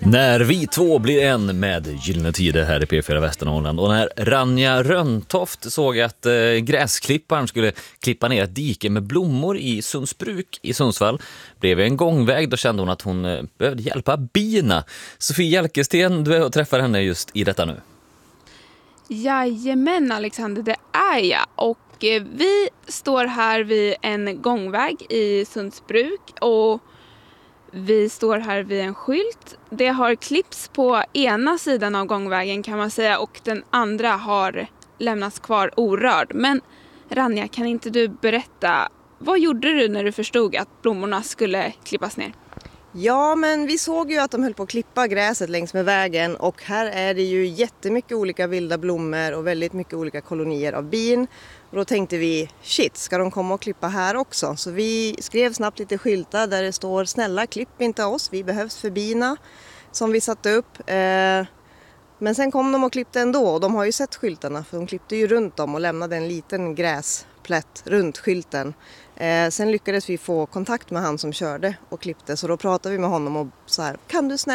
När vi två blir en med Gyllene Tider här i P4 Västernorrland, och när Ranja Röntoft såg att gräsklipparen skulle klippa ner ett dike med blommor i Sundsbruk i Sundsvall, blev en gångväg. Då kände hon att hon behövde hjälpa bina. Sofie Hjelkesten, du är och träffar henne just i detta nu. Jajamän Alexander, det är jag. Och vi står här vid en gångväg i Sundsbruk och vi står här vid en skylt. Det har klippts på ena sidan av gångvägen kan man säga, och den andra har lämnats kvar orörd. Men Ranja, kan inte du berätta, vad gjorde du när du förstod att blommorna skulle klippas ner? Ja, men vi såg ju att de höll på att klippa gräset längs med vägen, och här är det ju jättemycket olika vilda blommor och väldigt mycket olika kolonier av bin. Och då tänkte vi, shit, ska de komma och klippa här också? Så vi skrev snabbt lite skyltar där det står, snälla klipp inte oss, vi behövs för bina, som vi satte upp. Men sen kom de och klippte ändå, och de har ju sett skyltarna för de klippte ju runt dem och lämnade en liten gräsplätt runt skylten. Sen lyckades vi få kontakt med han som körde och klippte, så då pratade vi med honom och så här, kan du snälla